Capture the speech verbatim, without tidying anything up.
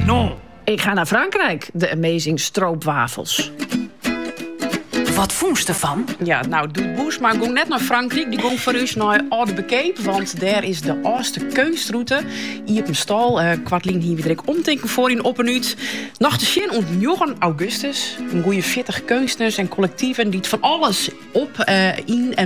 Nou. Ik ga naar Frankrijk, de Amazing Stroopwafels. Wat vond je ervan? Ja, nou, doet Boes, maar ging net naar Frankrijk. Die ging voor u naar Oude-Bekeep, want daar is de oudste keustroute. Hier op een stal, uh, kwartlien hier weer omdenken voor in op een uur. Nog te zien ont negen augustus. Een goede veertig kunstenaars en collectieven die het van alles op, uh, in en